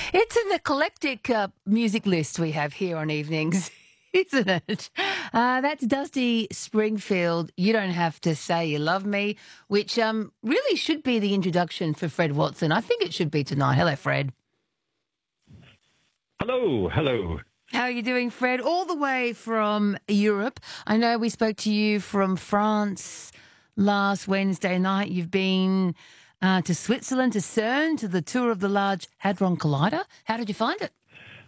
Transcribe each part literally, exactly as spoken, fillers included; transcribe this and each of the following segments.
It's an eclectic uh, music list we have here on evenings, isn't it? Uh, that's Dusty Springfield, You Don't Have to Say You Love Me, which um, really should be the introduction for Fred Watson. I think it should be tonight. Hello, Fred. Hello, hello. How are you doing, Fred? All the way from Europe. I know we spoke to you from France last Wednesday night. You've been uh, to Switzerland, to CERN, to the tour of the Large Hadron Collider. How did you find it?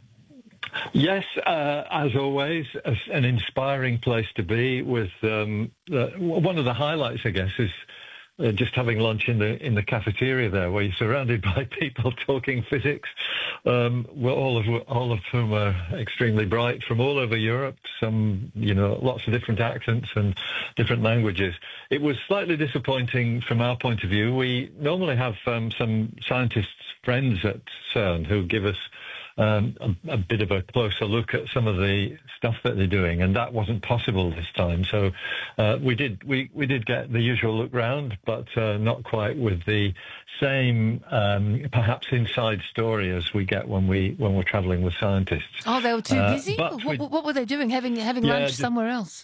Yes, uh, as always, an inspiring place to be. With um, uh, one of the highlights, I guess, is uh, just having lunch in the in the cafeteria there, where you're surrounded by people talking physics. Um, well, all of all of whom are extremely bright from all over Europe. Some, you know, lots of different accents and different languages. It was slightly disappointing from our point of view. We normally have um, some scientists friends at CERN who give us Um, a, a bit of a closer look at some of the stuff that they're doing, and that wasn't possible this time. So uh, we did we, we did get the usual look round, but uh, not quite with the same um, perhaps inside story as we get when we when we're travelling with scientists. Oh, they were too Uh, busy? but What, we- what were they doing? Having having Yeah, lunch just- somewhere else?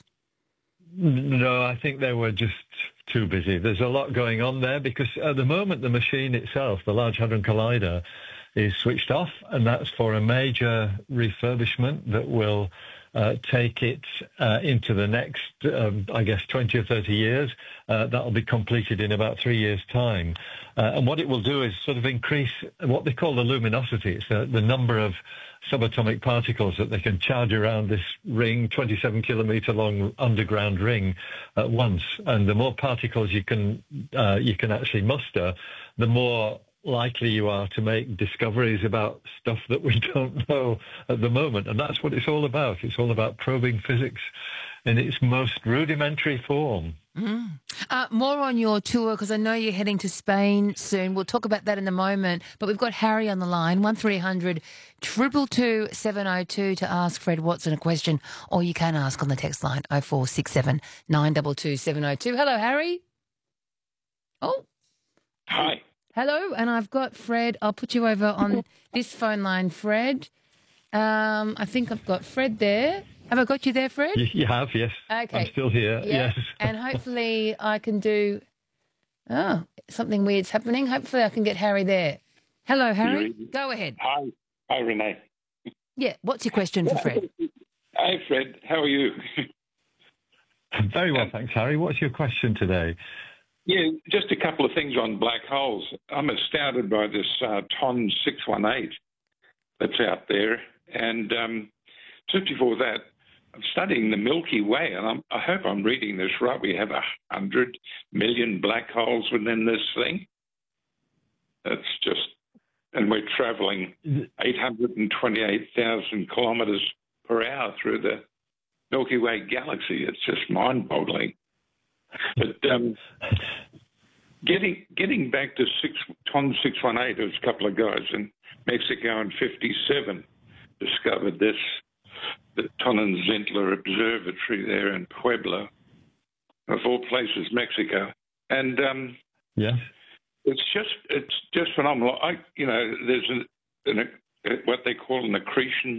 No, I think they were just too busy. There's a lot going on there because at the moment the machine itself, the Large Hadron Collider, is switched off, and that's for a major refurbishment that will uh, take it uh, into the next, um, I guess, twenty or thirty years. Uh, that'll be completed in about three years' time. Uh, and what it will do is sort of increase what they call the luminosity. It's the, the number of subatomic particles that they can charge around this ring, twenty-seven kilometre long underground ring at once. And the more particles you can uh, you can actually muster, the more likely you are to make discoveries about stuff that we don't know at the moment. And that's what it's all about. It's all about probing physics in its most rudimentary form. Mm. Uh, more on your tour, because I know you're heading to Spain soon. We'll talk about that in a moment. But we've got Harry on the line, one three hundred, two two two, seven oh two to ask Fred Watson a question, or you can ask on the text line oh four six seven, nine two two, seven oh two. Hello, Harry. Oh. Hi. Hello, and I've got Fred. I'll put you over on this phone line, Fred. Um, I think I've got Fred there. Have I got you there, Fred? You, you have, yes. Okay. I'm still here, Yeah. yes. And hopefully I can do... Oh, something weird's happening. Hopefully I can get Harry there. Hello, Harry. You- Go ahead. Hi. Hi, Renee. Yeah, what's your question for Fred? Hey, Fred. How are you? Very well, thanks, Harry. What's your question today? Yeah, just a couple of things on black holes. I'm astounded by this uh, T O N six one eight that's out there. And um, just before that, I'm studying the Milky Way, and I'm, I hope I'm reading this right. We have a hundred million black holes within this thing. That's just, and we're traveling eight hundred twenty-eight thousand kilometres per hour through the Milky Way galaxy. It's just mind-boggling. But um, getting getting back to six, T O N six one eight, there was a couple of guys in Mexico in fifty-seven discovered this, the Tonantzintler Observatory there in Puebla, of all places, Mexico. And um, Yes. it's just it's just phenomenal. I, you know, there's an, an, a, what they call an accretion